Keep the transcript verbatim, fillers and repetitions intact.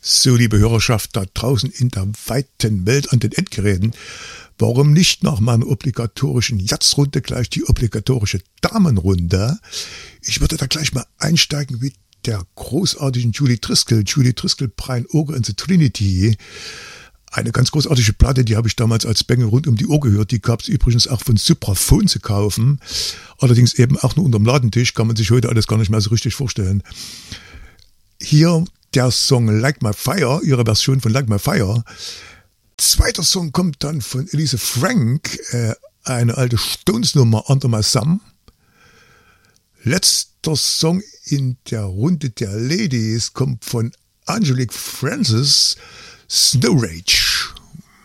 So, liebe Hörerschaft da draußen in der weiten Welt an den Endgeräten, warum nicht nach meiner obligatorischen Jazzrunde gleich die obligatorische Damenrunde? Ich würde da gleich mal einsteigen mit der großartigen Julie Driscoll. Julie Driscoll, Brian Auger and the Trinity. Eine ganz großartige Platte, die habe ich damals als Bengel rund um die Uhr gehört. Die gab es übrigens auch von Supraphon zu kaufen. Allerdings eben auch nur unterm Ladentisch, kann man sich heute alles gar nicht mehr so richtig vorstellen. Hier der Song Like My Fire, ihre Version von Like My Fire. Zweiter Song kommt dann von Elise Frank, äh, eine alte Stones-Nummer, Under My Thumb. Letzter Song in der Runde der Ladies kommt von Angelique Francis, Snow Rage.